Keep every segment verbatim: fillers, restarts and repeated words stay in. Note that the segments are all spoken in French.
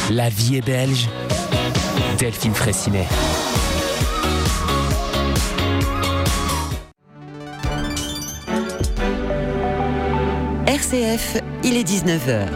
La vie est belge. Delphine Fraissinet. R C F, il est dix-neuf heures.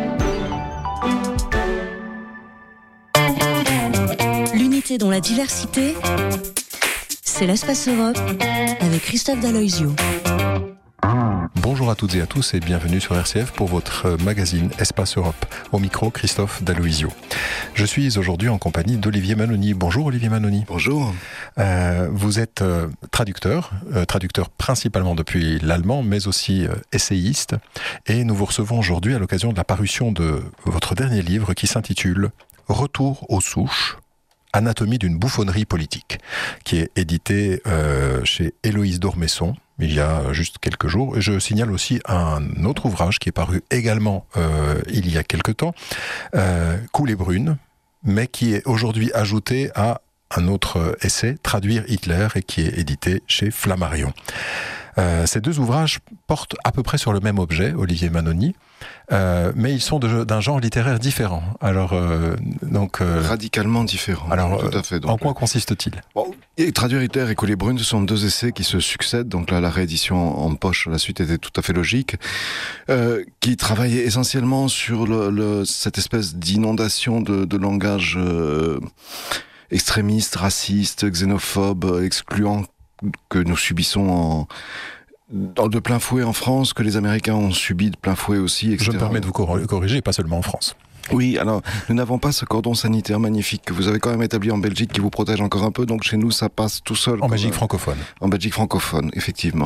L'unité dans la diversité, c'est l'Espace Europe avec Christophe Daloisio. Bonjour à toutes et à tous et bienvenue sur R C F pour votre magazine Espace Europe. Au micro, Christophe Daloisio. Je suis aujourd'hui en compagnie d'Olivier Manoni. Bonjour Olivier Manoni. Bonjour. Euh, vous êtes euh, traducteur, euh, traducteur principalement depuis l'allemand, mais aussi euh, essayiste. Et nous vous recevons aujourd'hui à l'occasion de la parution de votre dernier livre qui s'intitule « Retour aux souches ». Anatomie d'une bouffonnerie politique, qui est édité euh, chez Héloïse d'Ormesson il y a juste quelques jours. Et je signale aussi un autre ouvrage qui est paru également euh, il y a quelques temps, euh, Coulée brune, mais qui est aujourd'hui ajouté à un autre essai, Traduire Hitler, et qui est édité chez Flammarion. Euh, ces deux ouvrages portent à peu près sur le même objet, Olivier Manoni, euh, mais ils sont de, d'un genre littéraire différent. Alors, euh, donc euh, radicalement différent. Alors, tout à fait. Donc, en quoi consiste-t-il ? Bon, et Traduire Hitler et Coulée brune, ce sont deux essais qui se succèdent. Donc là, la réédition en poche, la suite était tout à fait logique, euh, qui travaillaient essentiellement sur le, le, cette espèce d'inondation de, de langage euh, extrémiste, raciste, xénophobe, excluant, que nous subissons en, en, de plein fouet en France, que les Américains ont subi de plein fouet aussi, et cetera. Je me permets de vous corriger, pas seulement en France. Oui, alors, nous n'avons pas ce cordon sanitaire magnifique que vous avez quand même établi en Belgique qui vous protège encore un peu, donc chez nous, ça passe tout seul. En Belgique francophone. En Belgique francophone, effectivement.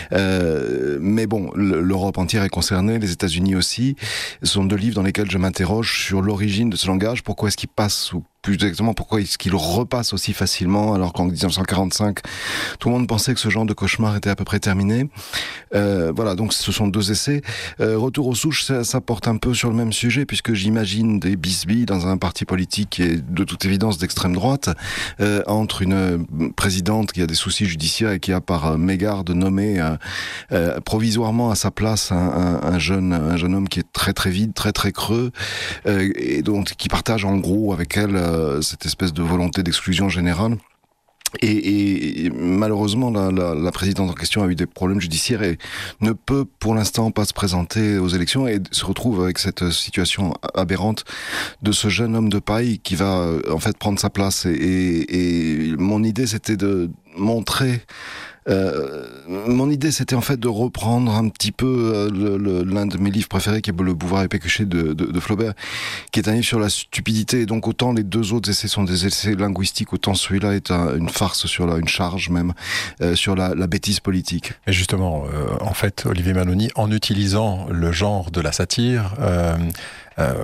Euh, mais bon, l'Europe entière est concernée, les États-Unis aussi. Ce sont deux livres dans lesquels je m'interroge sur l'origine de ce langage, pourquoi est-ce qu'il passe, ou plus exactement, pourquoi est-ce qu'il repasse aussi facilement, alors qu'en dix-neuf cent quarante-cinq, tout le monde pensait que ce genre de cauchemar était à peu près terminé. Euh, voilà, donc ce sont deux essais. Euh, Retour aux souches, ça, ça porte un peu sur le même sujet, puisque j'imagine des bisbilles dans un parti politique qui est de toute évidence d'extrême droite, euh, entre une présidente qui a des soucis judiciaires et qui a par mégarde nommé euh, euh, provisoirement à sa place un, un, un, jeune, un jeune homme qui est très très vide, très très creux, euh, et donc qui partage en gros avec elle euh, cette espèce de volonté d'exclusion générale. Et, et, et malheureusement, la, la, la présidente en question a eu des problèmes judiciaires et ne peut pour l'instant pas se présenter aux élections et se retrouve avec cette situation aberrante de ce jeune homme de paille qui va en fait prendre sa place. Et, et, et mon idée, c'était de montrer... Euh, mon idée, c'était en fait de reprendre un petit peu euh, le, le, l'un de mes livres préférés, qui est Le Bouvard et Pécuchet de, de, de Flaubert, qui est un livre sur la stupidité. Et donc autant les deux autres essais sont des essais linguistiques, autant celui-là est un, une farce sur la, une charge même euh, sur la, la bêtise politique. Et justement, euh, en fait, Olivier Manoni, en utilisant le genre de la satire, euh, euh,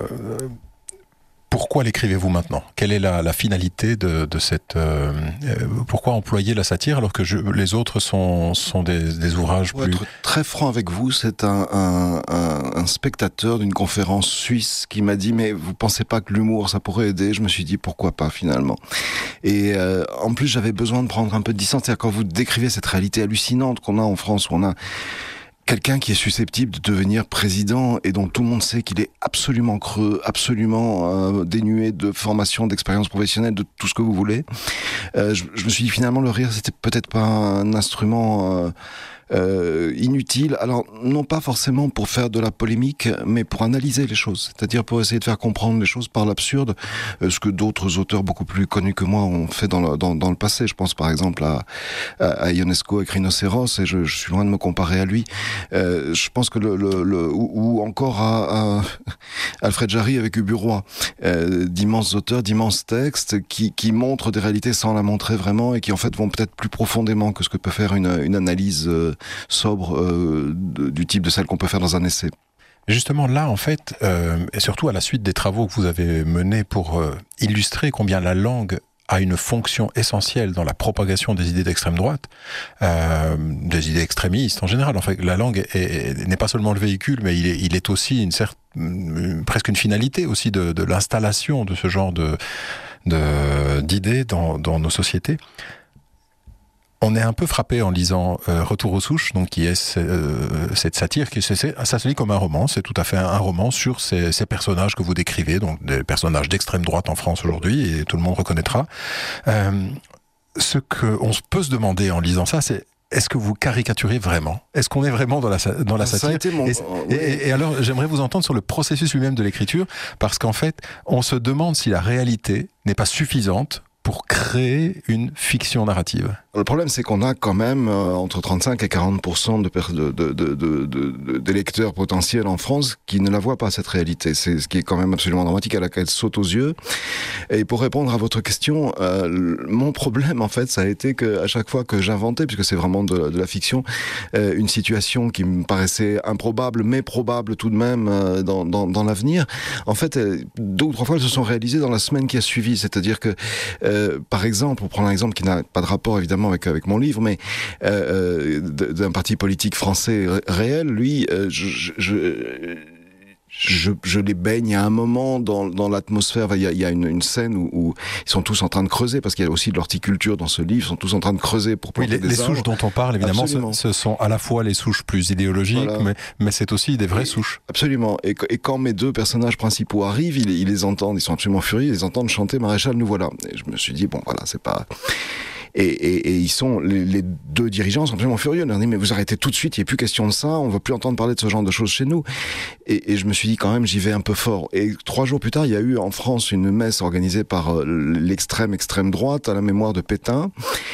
pourquoi l'écrivez-vous maintenant ? Quelle est la, la finalité de, de cette... Euh, pourquoi employer la satire alors que je, les autres sont, sont des, des ouvrages Pour plus... être très franc avec vous, c'est un, un, un, un spectateur d'une conférence suisse qui m'a dit « Mais vous pensez pas que l'humour, ça pourrait aider ?» Je me suis dit « Pourquoi pas, finalement ?» Et euh, en plus, j'avais besoin de prendre un peu de distance. C'est-à-dire, quand vous décrivez cette réalité hallucinante qu'on a en France, où on a quelqu'un qui est susceptible de devenir président et dont tout le monde sait qu'il est absolument creux, absolument euh, dénué de formation, d'expérience professionnelle, de tout ce que vous voulez. Euh, je, je me suis dit finalement le rire c'était peut-être pas un instrument euh, euh, inutile. Alors non pas forcément pour faire de la polémique, mais pour analyser les choses, c'est-à-dire pour essayer de faire comprendre les choses par l'absurde, euh, ce que d'autres auteurs beaucoup plus connus que moi ont fait dans le, dans, dans le passé. Je pense par exemple à, à, à Ionesco avec Rhinocéros, et je, je suis loin de me comparer à lui. Euh, je pense que le, le, le ou, ou encore à, à Alfred Jarry avec Ubu-Roi, euh, d'immenses auteurs, d'immenses textes qui, qui montrent des réalités sans la montrer vraiment et qui en fait vont peut-être plus profondément que ce que peut faire une, une analyse euh, sobre euh, de, du type de celle qu'on peut faire dans un essai. Justement là, en fait, euh, et surtout à la suite des travaux que vous avez menés pour euh, illustrer combien la langue a une fonction essentielle dans la propagation des idées d'extrême droite, euh, des idées extrémistes en général. En fait, la langue est, est, n'est pas seulement le véhicule, mais il est, il est aussi une certaine, presque une finalité aussi de, de l'installation de ce genre de, de, d'idées dans, dans nos sociétés. on est un peu frappé en lisant euh, Retour aux souches, donc qui est euh, cette satire, qui c'est, c'est, ça se lit comme un roman. C'est tout à fait un, un roman sur ces, ces personnages que vous décrivez, donc des personnages d'extrême droite en France aujourd'hui, et tout le monde reconnaîtra. Euh, ce que on peut se demander en lisant ça, c'est est-ce que vous caricaturez vraiment ? Est-ce qu'on est vraiment dans la, dans la satire ? Ça a été mon... et, et, et alors, j'aimerais vous entendre sur le processus lui-même de l'écriture, parce qu'en fait, on se demande si la réalité n'est pas suffisante pour créer une fiction narrative. Le problème, c'est qu'on a quand même euh, entre trente-cinq et quarante pour cent de, de, de, de, de, de, de lecteurs potentiels en France qui ne la voient pas, cette réalité. C'est ce qui est quand même absolument dramatique, à laquelle saute aux yeux. Et pour répondre à votre question, euh, mon problème, en fait, ça a été qu'à chaque fois que j'inventais, puisque c'est vraiment de, de la fiction, euh, une situation qui me paraissait improbable, mais probable tout de même euh, dans, dans, dans l'avenir, en fait, euh, deux ou trois fois, elles se sont réalisées dans la semaine qui a suivi. C'est-à-dire que Euh, par exemple, pour prendre un exemple qui n'a pas de rapport évidemment avec, avec mon livre, mais euh, d'un parti politique français réel, lui, euh, je, je, je, je les baigne à un moment dans, dans l'atmosphère. Il y a, il y a une, une scène où, où ils sont tous en train de creuser, parce qu'il y a aussi de l'horticulture dans ce livre, ils sont tous en train de creuser pour planter oui, les, des les arbres. souches dont on parle, évidemment, ce, ce sont à la fois les souches plus idéologiques, voilà. mais, mais c'est aussi des vraies et, souches. Absolument. Et, et quand mes deux personnages principaux arrivent, ils, ils les entendent, ils sont absolument furieux, ils les entendent chanter « Maréchal, nous voilà ». Et je me suis dit, bon, voilà, c'est pas... Et, et, et ils sont, les, les deux dirigeants sont absolument furieux. Ils leur disent, mais vous arrêtez tout de suite, il n'y a plus question de ça, on ne veut plus entendre parler de ce genre de choses chez nous. Et, et je me suis dit, quand même, j'y vais un peu fort. Et trois jours plus tard, il y a eu en France une messe organisée par l'extrême, extrême droite à la mémoire de Pétain.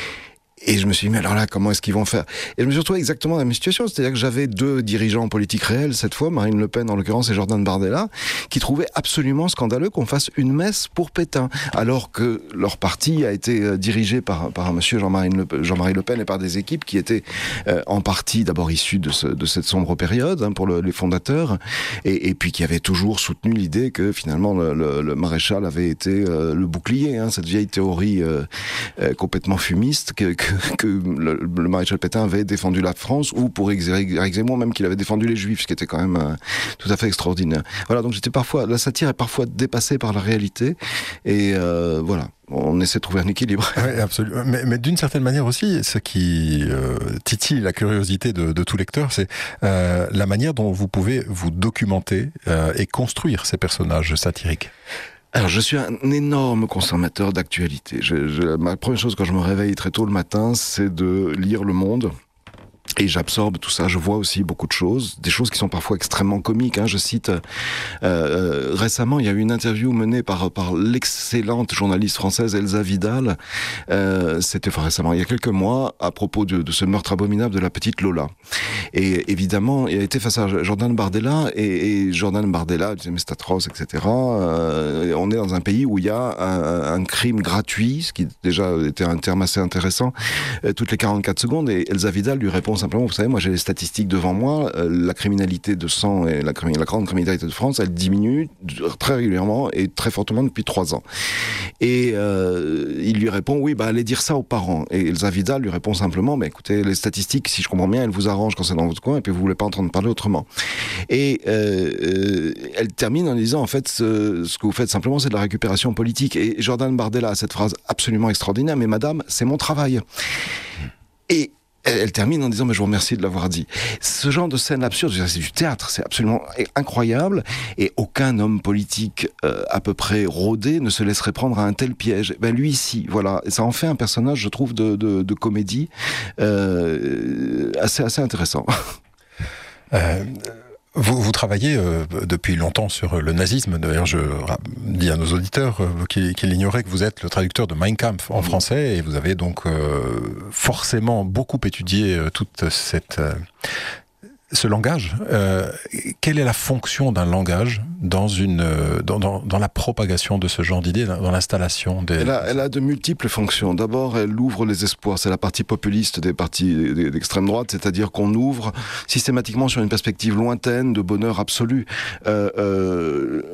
Et je me suis dit, mais alors là, comment est-ce qu'ils vont faire ? Et je me suis retrouvé exactement dans la même situation. C'est-à-dire que j'avais deux dirigeants politiques réels, cette fois, Marine Le Pen en l'occurrence et Jordan Bardella, qui trouvaient absolument scandaleux qu'on fasse une messe pour Pétain, alors que leur parti a été dirigé par, par un monsieur Jean-Marie Le, Jean-Marie Le Pen et par des équipes qui étaient euh, en partie d'abord issues de, ce, de cette sombre période, hein, pour le, les fondateurs, et, et puis qui avaient toujours soutenu l'idée que finalement le, le, le maréchal avait été euh, le bouclier, hein, cette vieille théorie euh, euh, complètement fumiste que, que que le, le maréchal Pétain avait défendu la France, ou pour Éric Zemmour même qu'il avait défendu les Juifs, ce qui était quand même euh, tout à fait extraordinaire. Voilà, donc j'étais parfois, la satire est parfois dépassée par la réalité, et euh, voilà. On essaie de trouver un équilibre. Oui, absolument. Mais, mais d'une certaine manière aussi, ce qui euh, titille la curiosité de, de tout lecteur, c'est euh, la manière dont vous pouvez vous documenter euh, et construire ces personnages satiriques. Alors, je suis un énorme consommateur d'actualité. Je, je, ma première chose quand je me réveille très tôt le matin, c'est de lire Le Monde. Et j'absorbe tout ça. Je vois aussi beaucoup de choses, des choses qui sont parfois extrêmement comiques. Hein. Je cite euh, euh, récemment, il y a eu une interview menée par par l'excellente journaliste française Elsa Vidal. Euh, C'était enfin, récemment, il y a quelques mois, à propos de, de ce meurtre abominable de la petite Lola. Et évidemment, il a été face à Jordan Bardella, et, et Jordan Bardella disait mais c'est atroce, et cetera. Euh, on est dans un pays où il y a un, un crime gratuit, ce qui déjà était un terme assez intéressant, euh, toutes les quarante-quatre secondes. Et Elsa Vidal lui répond simplement, vous savez, moi j'ai les statistiques devant moi, euh, la criminalité de sang et la, la grande criminalité de France, elle diminue très régulièrement et très fortement depuis trois ans. Et euh, il lui répond, oui, bah allez dire ça aux parents. Et Elsa Vidal lui répond simplement, mais écoutez, les statistiques, si je comprends bien, elles vous arrangent quand c'est dans votre coin, et puis vous voulez pas entendre parler autrement. Et euh, euh, elle termine en disant, en fait, ce, ce que vous faites simplement, c'est de la récupération politique. Et Jordan Bardella a cette phrase absolument extraordinaire, mais madame, c'est mon travail. Et elle termine en disant, mais je vous remercie de l'avoir dit. Ce genre de scène absurde, c'est du théâtre, c'est absolument incroyable, et aucun homme politique euh, à peu près rodé ne se laisserait prendre à un tel piège. Ben lui ici, voilà, et ça en fait un personnage, je trouve, de, de, de comédie euh, assez, assez intéressant. Euh... Vous, vous travaillez euh, depuis longtemps sur le nazisme. D'ailleurs, je dis à nos auditeurs euh, qui, qui l'ignoraient que vous êtes le traducteur de Mein Kampf en mmh. français, et vous avez donc euh, forcément beaucoup étudié euh, toute cette... Euh, ce langage, euh, quelle est la fonction d'un langage dans une dans, dans, dans la propagation de ce genre d'idées, dans l'installation des... Elle a, elle a de multiples fonctions. D'abord, elle ouvre les espoirs. C'est la partie populiste des partis d'extrême droite, c'est-à-dire qu'on ouvre systématiquement sur une perspective lointaine de bonheur absolu. Euh, euh,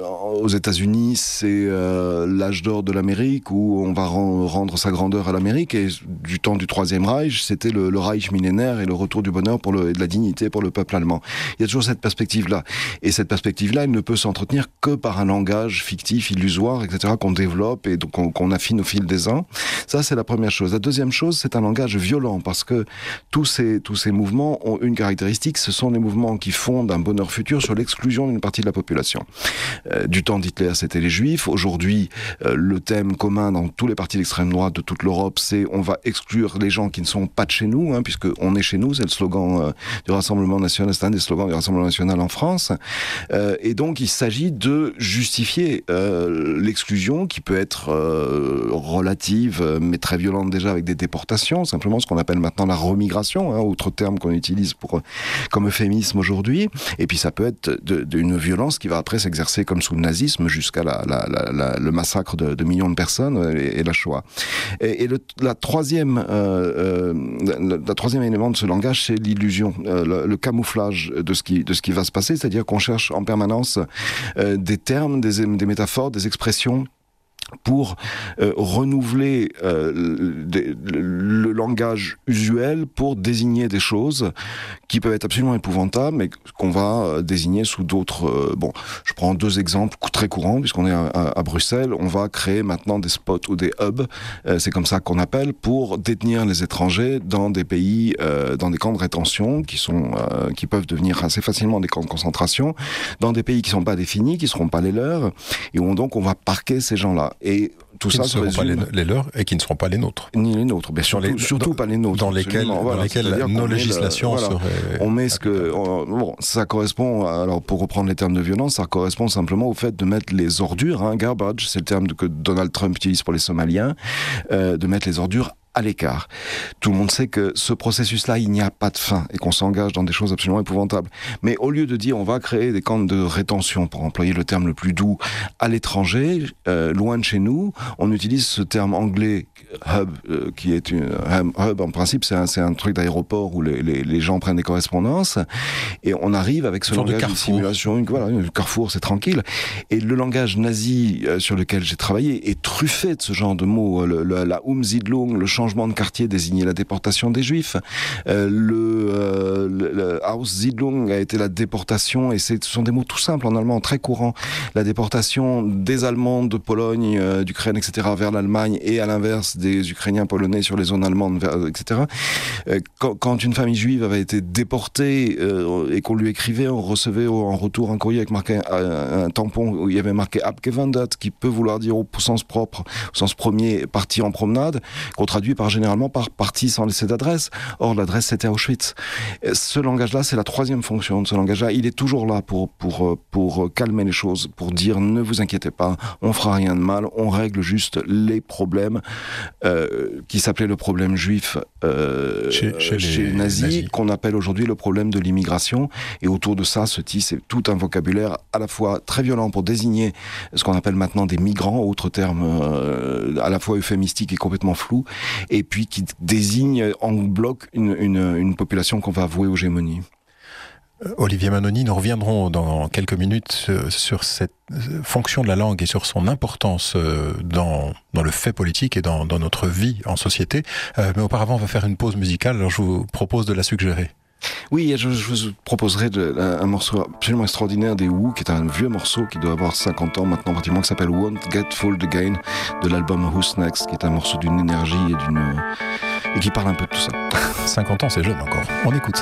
aux États-Unis, c'est euh, l'âge d'or de l'Amérique où on va ren- rendre sa grandeur à l'Amérique. Et du temps du Troisième Reich, c'était le, le Reich millénaire et le retour du bonheur pour le, et de la dignité pour le peuple allemand. Il y a toujours cette perspective-là. Et cette perspective-là, elle ne peut s'entretenir que par un langage fictif, illusoire, et cetera, qu'on développe et donc qu'on, qu'on affine au fil des ans. Ça, c'est la première chose. La deuxième chose, c'est un langage violent parce que tous ces, tous ces mouvements ont une caractéristique, ce sont des mouvements qui fondent un bonheur futur sur l'exclusion d'une partie de la population. Euh, du temps d'Hitler, c'était les Juifs. Aujourd'hui, euh, le thème commun dans tous les partis d'extrême droite de toute l'Europe, c'est on va exclure les gens qui ne sont pas de chez nous, hein, puisque on est chez nous, c'est le slogan euh, du Rassemblement National, c'est un des slogans du Rassemblement National en France. Euh, et donc, il s'agit de justifier euh, l'exclusion qui peut être euh, relative, mais très violente déjà avec des déportations, simplement ce qu'on appelle maintenant la remigration, hein, autre terme qu'on utilise pour, comme euphémisme aujourd'hui. Et puis ça peut être de, de une violence qui va après s'exercer comme sous le nazisme jusqu'à la, la, la, la, le massacre de, de millions de personnes et, et la Shoah. Et, et le, la troisième, euh, euh, la, la troisième élément de ce langage, c'est l'illusion, euh, le, le camouflage de ce qui, de ce qui va se passer, c'est-à-dire qu'on cherche en permanence euh, des termes, des, des métaphores, des expressions pour euh, renouveler euh, le, le, le langage usuel pour désigner des choses qui peuvent être absolument épouvantables, mais qu'on va euh, désigner sous d'autres... Euh, bon, je prends deux exemples très courants, puisqu'on est à, à, à Bruxelles. On va créer maintenant des spots ou des hubs, euh, c'est comme ça qu'on appelle, pour détenir les étrangers dans des pays, euh, dans des camps de rétention qui, sont, euh, qui peuvent devenir assez facilement des camps de concentration, dans des pays qui ne sont pas définis, qui ne seront pas les leurs, et où donc on va parquer ces gens-là. Et tout qui ça ne seront résume... pas les, les leurs et qui ne seront pas les nôtres. Ni les nôtres, bien sûr. Surtout, les, surtout dans, pas les nôtres. Dans lesquels, voilà, dans lesquels nos législations le, voilà, seraient... On met ce que... On, bon, ça correspond, alors pour reprendre les termes de violence, ça correspond simplement au fait de mettre les ordures, hein, garbage, c'est le terme que Donald Trump utilise pour les Somaliens, euh, de mettre les ordures à l'écart. Tout le monde sait que ce processus-là, il n'y a pas de fin et qu'on s'engage dans des choses absolument épouvantables. Mais au lieu de dire on va créer des camps de rétention, pour employer le terme le plus doux, à l'étranger, euh, loin de chez nous, on utilise ce terme anglais hub, euh, qui est une hub, hub en principe, c'est un, c'est un truc d'aéroport où les, les, les gens prennent des correspondances et on arrive avec ce langage de, de simulation. Une, voilà, une carrefour, c'est tranquille. Et le langage nazi euh, sur lequel j'ai travaillé est truffé de ce genre de mots. Le, le, la Umsiedlung, le changement changement de quartier désignait la déportation des Juifs. Euh, le, euh, le, le Aussiedlung a été la déportation, et c'est, ce sont des mots tout simples en allemand, très courants. La déportation des Allemands de Pologne, euh, d'Ukraine, et cetera, vers l'Allemagne, et à l'inverse des Ukrainiens polonais sur les zones allemandes, vers, et cetera. Euh, quand, quand une famille juive avait été déportée euh, et qu'on lui écrivait, on recevait en retour un courrier avec marqué un, un tampon où il y avait marqué Abgewandert, qui peut vouloir dire au sens propre, au sens premier, parti en promenade, qu'on traduit par généralement par parti sans laisser d'adresse. Or, l'adresse, c'était Auschwitz. Ce langage-là, c'est la troisième fonction de ce langage-là. Il est toujours là pour, pour, pour calmer les choses, pour dire ne vous inquiétez pas, on fera rien de mal, on règle juste les problèmes euh, qui s'appelait le problème juif euh, chez, chez, chez les nazis, nazis, qu'on appelle aujourd'hui le problème de l'immigration. Et autour de ça se tisse tout un vocabulaire à la fois très violent pour désigner ce qu'on appelle maintenant des migrants, autre terme euh, à la fois euphémistique et complètement flou, et puis qui désigne en bloc une, une, une population qu'on va vouer aux gémonies. Olivier Manoni, nous reviendrons dans quelques minutes sur cette fonction de la langue et sur son importance dans, dans le fait politique et dans, dans notre vie en société. Mais auparavant, on va faire une pause musicale, alors je vous propose de la suggérer. Oui, je, je vous proposerai de, un, un morceau absolument extraordinaire des Who, qui est un vieux morceau qui doit avoir cinquante ans maintenant pratiquement, qui s'appelle Won't Get Fooled Again, de l'album Who's Next, qui est un morceau d'une énergie et d'une et qui parle un peu de tout ça. cinquante ans, c'est jeune encore. On écoute ça.